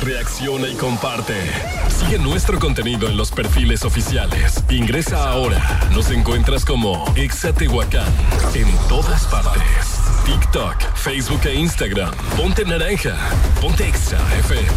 reacciona y comparte. Sigue nuestro contenido en los perfiles oficiales. Ingresa ahora. Nos encuentras como Exa Tehuacán en todas partes. TikTok, Facebook e Instagram. Ponte naranja. Ponte Exa FM.